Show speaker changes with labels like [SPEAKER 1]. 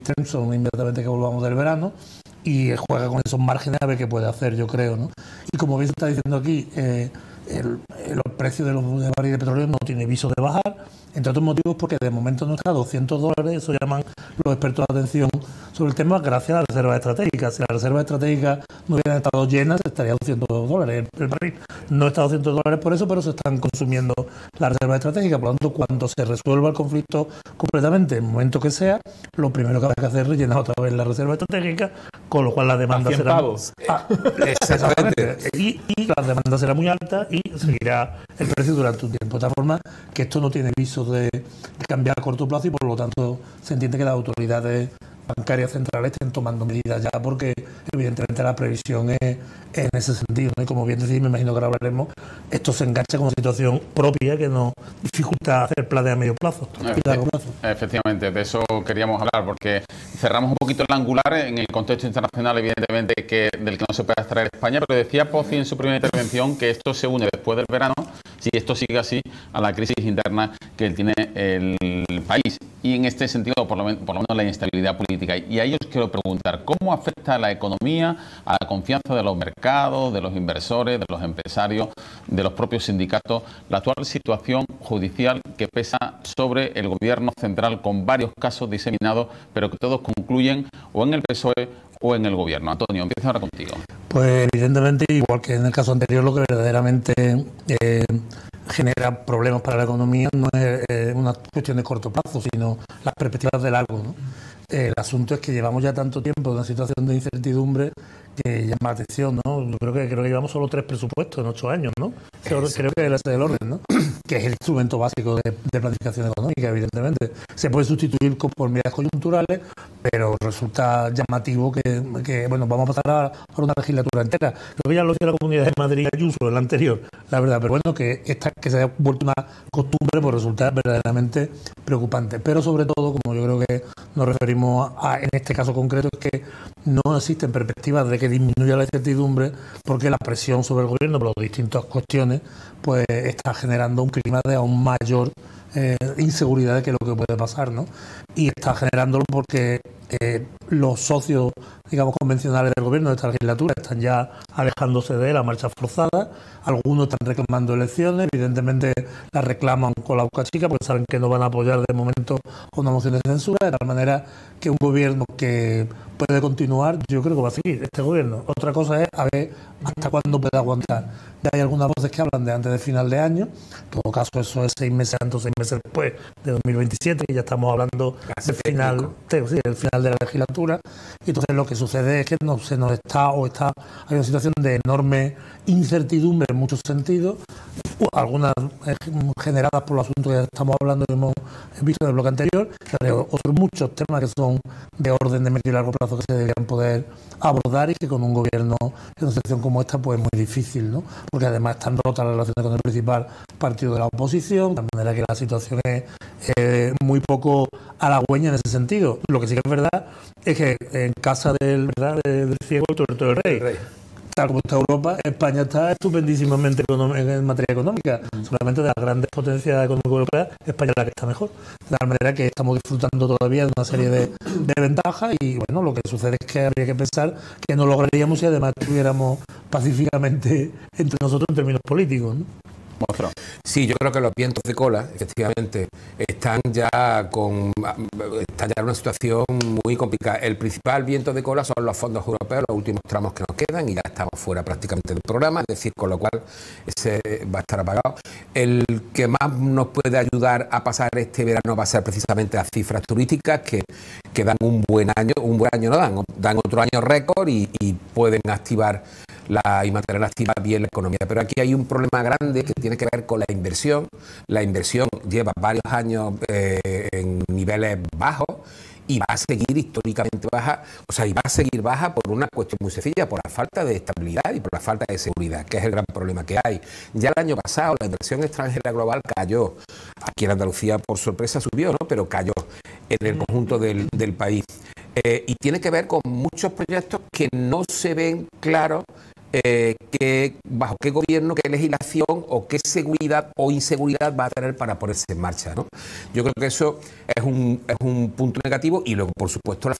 [SPEAKER 1] Stenson inmediatamente que volvamos del verano, y juega con esos márgenes a ver qué puede hacer, yo creo, ¿no? Y como bien se está diciendo aquí, el precio de los barriles de petróleo no tiene viso de bajar, entre otros motivos porque de momento no está a $200, eso llaman los expertos de atención sobre el tema, gracias a las reservas estratégicas. Si las reservas estratégicas no hubieran estado llenas, estaría a $200 el barril. No está a $200 por eso, pero se están consumiendo las reservas estratégicas. Por lo tanto, cuando se resuelva el conflicto completamente, en el momento que sea, lo primero que habrá que hacer es rellenar otra vez la reserva estratégica, con lo cual la demanda será... Exactamente. Y la demanda será muy alta y seguirá el precio durante un tiempo. De tal forma que esto no tiene visos de cambiar a corto plazo y por lo tanto se entiende que las autoridades bancarias centrales estén tomando medidas ya, porque evidentemente la previsión es en ese sentido, ¿no? Y como bien decís, me imagino que ahora hablaremos, esto se engancha con una situación propia que nos dificulta hacer planes a medio plazo y largo plazo.
[SPEAKER 2] Efectivamente, de eso queríamos hablar, porque cerramos un poquito el angular en el contexto internacional, evidentemente, del que no se puede extraer España, pero decía Pozzi en su primera intervención que esto se une después del verano, si esto sigue así, a la crisis interna que tiene el país. Y en este sentido, por lo menos la inestabilidad política. Y a ellos quiero preguntar, ¿cómo afecta a la economía, a la confianza de los mercados, de los inversores, de los empresarios, de los propios sindicatos, la actual situación judicial que pesa sobre el gobierno central con varios casos diseminados, pero que todos concluyen o en el PSOE o en el gobierno? Antonio, empiezo ahora contigo.
[SPEAKER 1] Pues evidentemente, igual que en el caso anterior, lo que verdaderamente genera problemas para la economía no es una cuestión de corto plazo, sino las perspectivas de largo, ¿no? El asunto es que llevamos ya tanto tiempo en una situación de incertidumbre que llama la atención, ¿no? Yo creo que llevamos solo 3 presupuestos en 8 años, ¿no? Creo que es el orden, ¿no? Que es el instrumento básico de planificación económica, evidentemente. Se puede sustituir por medidas coyunturales, pero resulta llamativo que bueno, vamos a pasar a una legislatura entera. Creo que ya lo hizo la Comunidad de Madrid Ayuso en la anterior, la verdad, pero bueno, que se haya vuelto una costumbre, pues resulta verdaderamente preocupante. Pero sobre todo, como yo creo que nos referimos en este caso concreto, es que no existen perspectivas de que disminuya la incertidumbre, porque la presión sobre el gobierno por las distintas cuestiones pues está generando un clima de aún mayor inseguridad de que lo que puede pasar, ¿no? Y está generándolo porque los socios, digamos, convencionales del gobierno de esta legislatura están ya alejándose de la marcha forzada. Algunos están reclamando elecciones, evidentemente las reclaman con la boca chica porque saben que no van a apoyar de momento con una moción de censura, de tal manera que un gobierno que puede continuar, yo creo que va a seguir este gobierno. Otra cosa es a ver hasta cuándo puede aguantar. Ya hay algunas voces que hablan de antes de final de año, en todo caso eso es 6 meses antes, 6 meses después de 2027, y ya estamos hablando del final de la legislatura. Y entonces lo que sucede es que hay una situación de enorme incertidumbre en muchos sentidos, algunas generadas por los asuntos que estamos hablando y hemos visto en el bloque anterior, pero otros muchos temas que son de orden de medio y largo plazo que se deberían poder abordar, y que con un gobierno en una situación como esta pues es muy difícil, ¿no? Porque además están rotas las relaciones con el principal partido de la oposición, de manera que la situación es muy poco halagüeña en ese sentido. Lo que sí que es verdad es que en casa del ciego el tuerto del rey. Tal como está Europa, España está estupendísimamente en materia económica. Solamente de las grandes potencias económicas europeas, España es la que está mejor. De la manera que estamos disfrutando todavía de una serie de ventajas, y bueno, lo que sucede es que habría que pensar que no lograríamos si además estuviéramos pacíficamente entre nosotros en términos políticos, ¿no?
[SPEAKER 3] Sí, yo creo que los vientos de cola, efectivamente, están ya en una situación muy complicada. El principal viento de cola son los fondos europeos, los últimos tramos que nos quedan, y ya estamos fuera prácticamente del programa, es decir, con lo cual ese va a estar apagado. El que más nos puede ayudar a pasar este verano va a ser precisamente las cifras turísticas, que dan un buen año no dan otro año récord y pueden activar y mantener activa bien la economía. Pero aquí hay un problema grande que tiene que ver con la inversión. La inversión lleva varios años en niveles bajos y va a seguir históricamente baja, y va a seguir baja por una cuestión muy sencilla, por la falta de estabilidad y por la falta de seguridad, que es el gran problema que hay. Ya el año pasado la inversión extranjera global cayó. Aquí en Andalucía, por sorpresa, subió, ¿no? Pero cayó en el conjunto del país. Y tiene que ver con muchos proyectos que no se ven claros bajo qué gobierno, qué legislación o qué seguridad o inseguridad va a tener para ponerse en marcha, ¿no? Yo creo que eso es un punto negativo y luego, por supuesto, la